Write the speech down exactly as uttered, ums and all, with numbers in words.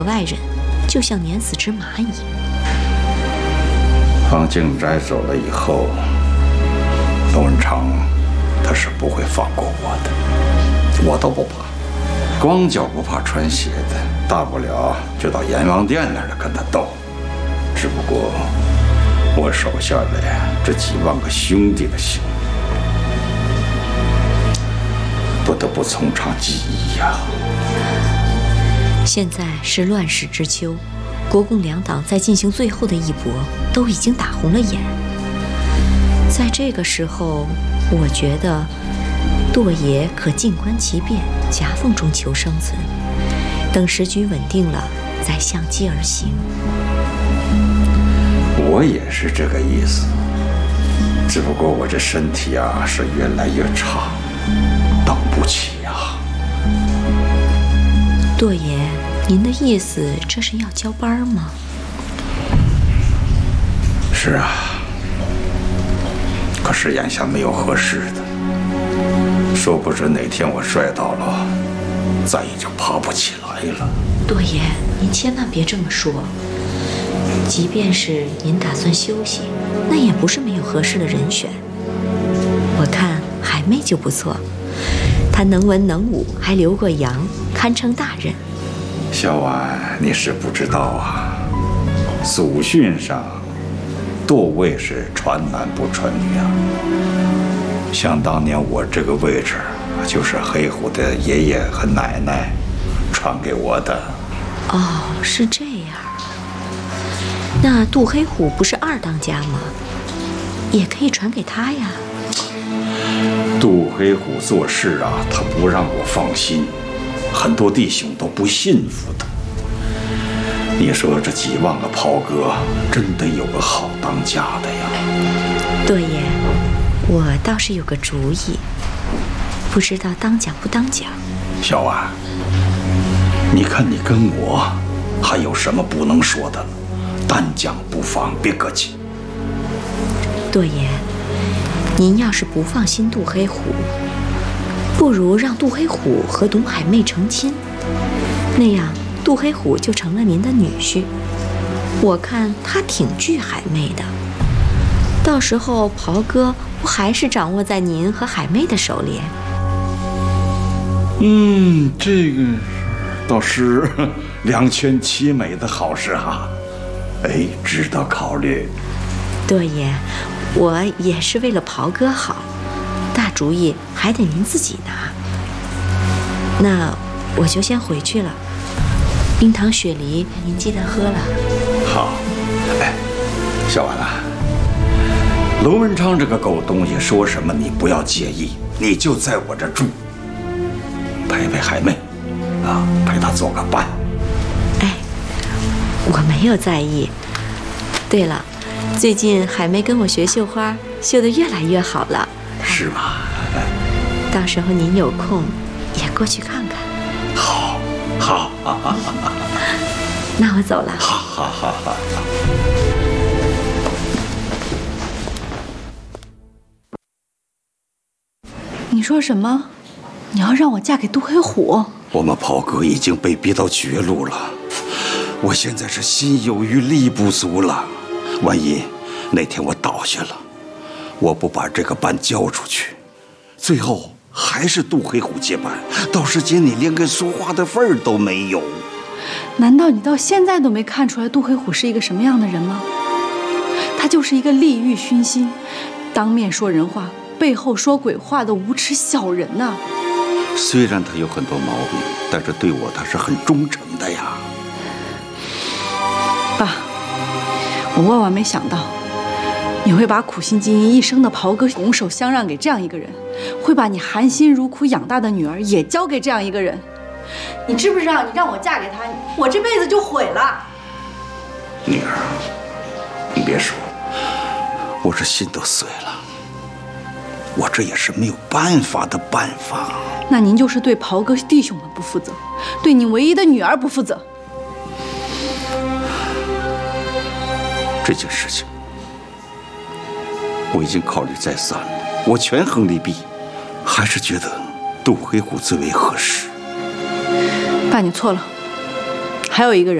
外人，就像碾死只蚂蚁。 方静斋走了以后，窦文昌他是不会放过我的，我都不怕，光脚不怕穿鞋的，大不了就到阎王殿那儿跟他斗。只不过我手下的这几万个兄弟的心，不得不从长计议呀。 现在是乱世之秋，国共两党在进行最后的一搏，都已经打红了眼。在这个时候，我觉得舵爷可静观其变，夹缝中求生存，等时局稳定了，再相机而行。 我也是这个意思，只不过我这身体啊是越来越差，等不起啊。 舵爷，您的意思这是要交班吗？ 是啊，可是眼下没有合适的，说不准哪天我摔倒了，再也就爬不起来了。 舵爷，您千万别这么说。即便是您打算休息，那也不是没有合适的人选。我看海妹就不错，她能文能武，还留过洋，堪称大人。 小婉，你是不知道啊，祖训上舵位是传男不传女啊。想当年我这个位置就是黑虎的爷爷和奶奶传给我的。 哦，是这样。那杜黑虎不是二当家吗？也可以传给他呀。 杜黑虎做事啊，他不让我放心，很多弟兄都不信服他。你说这几万个袍哥，真得有个好当家的呀？ 舵爷，我倒是有个主意，不知道当讲不当讲。 小婉，你看你跟我还有什么不能说的了？但讲不妨，别客气。 舵爷，您要是不放心杜黑虎，不如让杜黑虎和董海妹成亲，那样杜黑虎就成了您的女婿。我看他挺惧海妹的，到时候袍哥不还是掌握在您和海妹的手里？ 嗯，这个倒是两全其美的好事哈。哎，值得考虑。 舵爷，我也是为了袍哥好，大主意还得您自己拿。那我就先回去了，冰糖雪梨您记得喝了。 好。哎，小婉啊，罗文昌这个狗东西说什么你不要介意，你就在我这住，陪陪海妹啊，陪她做个伴。 我没有在意。对了，最近海妹跟我学绣花，绣得越来越好了。 是吗？ 到时候您有空也过去看看。 好，好，好，好，好。 那我走了。 好，好，好，好。 你说什么？你要让我嫁给杜黑虎？ 我们袍哥已经被逼到绝路了。我现在是心有余力不足了，万一那天我倒下了，我不把这个班交出去，最后还是杜黑虎接班，到时间你连个说话的份儿都没有。 难道你到现在都没看出来杜黑虎是一个什么样的人吗？他就是一个利欲熏心，当面说人话，背后说鬼话的无耻小人呐、啊！ 虽然他有很多毛病，但是对我他是很忠诚的呀。 爸，我万万没想到，你会把苦心经营一生的袍哥拱手相让给这样一个人，会把你含辛茹苦养大的女儿也交给这样一个人。你知不知道，你让我嫁给他，我这辈子就毁了。 女儿，你别说，我这心都碎了。我这也是没有办法的办法。 那您就是对袍哥弟兄们不负责，对你唯一的女儿不负责。 这件事情我已经考虑再三了，我权衡利弊，还是觉得杜黑虎最为合适。 爸，你错了，还还有一个人。